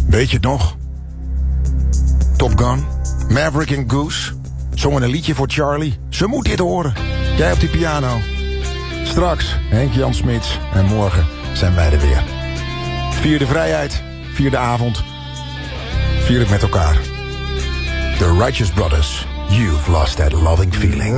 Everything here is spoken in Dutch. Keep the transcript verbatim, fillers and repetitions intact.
Weet je het nog? Top Gun, Maverick en Goose zongen een liedje voor Charlie. Ze moet dit horen. Jij op die piano. Straks Henk Jan Smits en morgen zijn wij er weer. Vier de vrijheid, vier de avond. Vier het met elkaar. The Righteous Brothers, You've Lost That Loving Feeling.